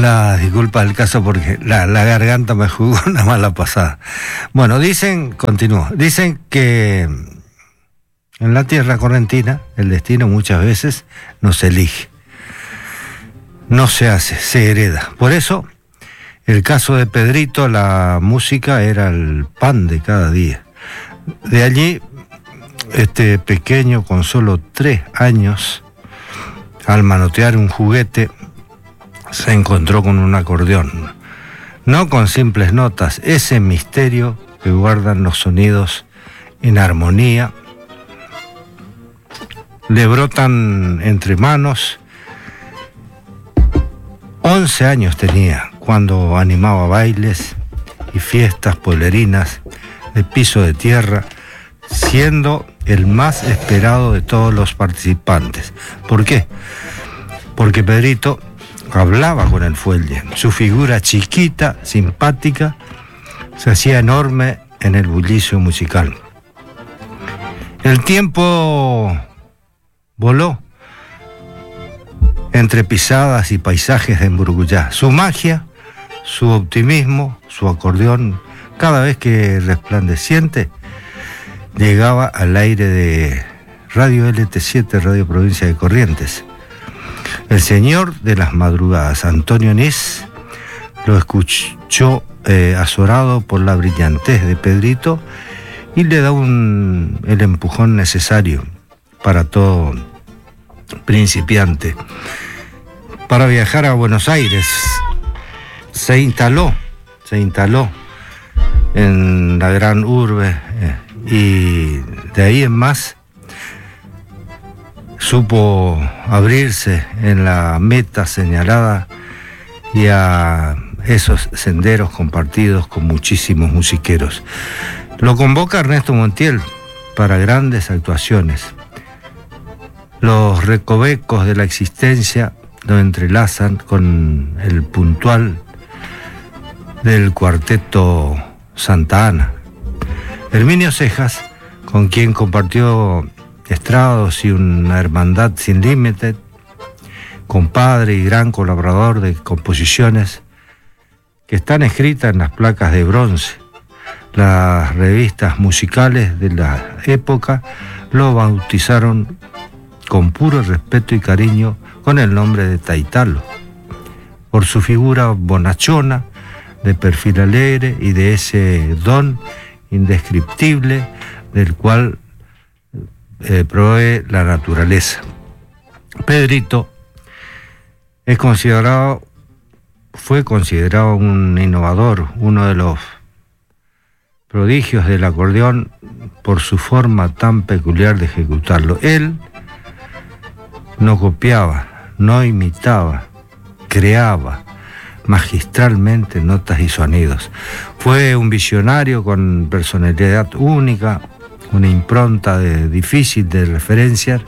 Disculpa el caso porque la garganta me jugó una mala pasada. Bueno, continúo, dicen que en la tierra correntina el destino muchas veces no se elige, no se hace, se hereda. Por eso, el caso de Pedrito, la música era el pan de cada día. De allí, este pequeño con solo 3 años, al manotear un juguete, se encontró con un acordeón, no con simples notas, ese misterio que guardan los sonidos en armonía, le brotan entre manos. 11 años tenía cuando animaba bailes y fiestas pueblerinas de piso de tierra, siendo el más esperado de todos los participantes. ¿Por qué? Porque Pedrito hablaba con el fuelle. Su figura chiquita, simpática, se hacía enorme en el bullicio musical. El tiempo voló entre pisadas y paisajes de Mburucuyá. Su magia, su optimismo, su acordeón, cada vez que resplandeciente, llegaba al aire de Radio LT7, Radio Provincia de Corrientes. El señor de las madrugadas, Antonio Nis, lo escuchó azorado por la brillantez de Pedrito y le da el empujón necesario para todo principiante. Para viajar a Buenos Aires, se instaló en la gran urbe y de ahí en más supo abrirse en la meta señalada y a esos senderos compartidos con muchísimos musiqueros. Lo convoca Ernesto Montiel para grandes actuaciones. Los recovecos de la existencia lo entrelazan con el puntual del cuarteto Santa Ana. Herminio Cejas, con quien compartió estrados y una hermandad sin límite, compadre y gran colaborador de composiciones que están escritas en las placas de bronce. Las revistas musicales de la época lo bautizaron con puro respeto y cariño con el nombre de Taitalo, por su figura bonachona, de perfil alegre y de ese don indescriptible del cual provee la naturaleza. Pedrito fue considerado un innovador, uno de los prodigios del acordeón por su forma tan peculiar de ejecutarlo. Él no copiaba, no imitaba, creaba magistralmente notas y sonidos. Fue un visionario con personalidad única, una impronta difícil de referenciar.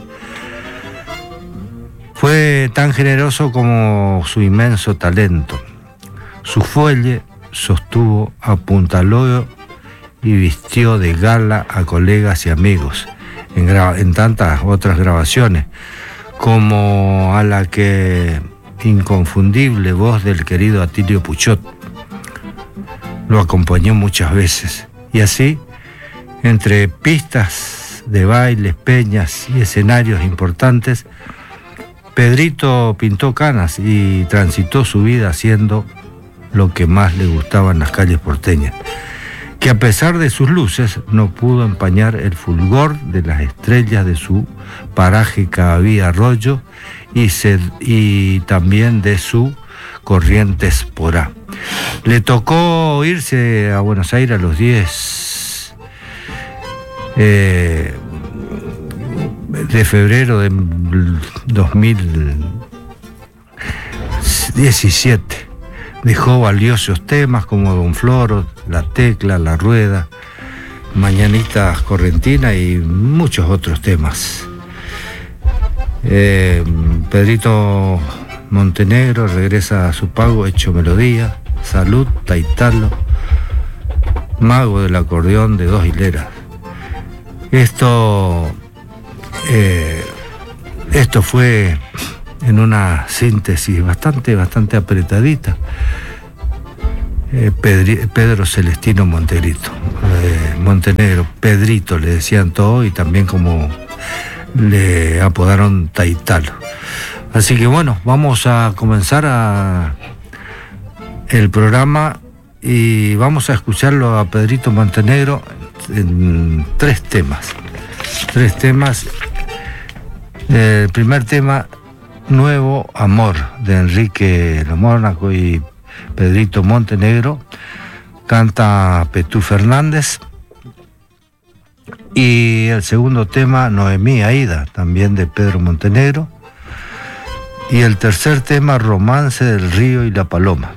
Fue tan generoso como su inmenso talento. Su fuelle sostuvo, apuntaló y vistió de gala a colegas y amigos en tantas otras grabaciones, como a la que inconfundible voz del querido Atilio Puchot lo acompañó muchas veces. Y así, entre pistas de bailes, peñas y escenarios importantes, Pedrito pintó canas y transitó su vida haciendo lo que más le gustaba en las calles porteñas, que a pesar de sus luces no pudo empañar el fulgor de las estrellas de su paraje Cabía Arroyo y también de su Corrientes Porá. Le tocó irse a Buenos Aires a los 10 de febrero de 2017. Dejó valiosos temas como Don Floro, La Tecla, La Rueda, Mañanitas Correntina y muchos otros temas. Pedrito Montenegro regresa a su pago hecho melodía, Salud, Taitalo, mago del acordeón de 2 hileras. Esto fue en una síntesis bastante apretadita. Pedro Celestino Montenegro, Pedrito le decían todo, y también como le apodaron Taitalo. Así que bueno, vamos a comenzar el programa y vamos a escucharlo a Pedrito Montenegro en tres temas. El primer tema, Nuevo Amor, de Enrique Lo Mónaco y Pedrito Montenegro, canta Petú Fernández. Y el segundo tema, Noemí Aida, también de Pedro Montenegro. Y el tercer tema, Romance del Río y la Paloma.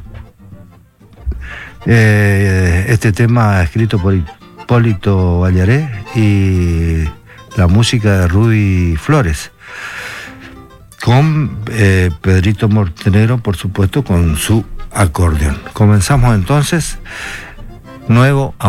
Este tema escrito por Hipólito Vallaré y la música de Rudy Flores, con Pedrito Montenegro, por supuesto, con su acordeón. Comenzamos entonces, Nuevo Amor.